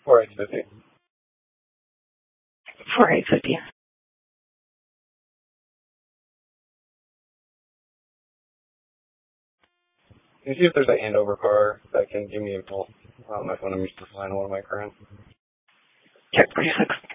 4850. 4850. Can you see if there's a handover car that can give me a call? My phone number's just line one of my current. Check 46.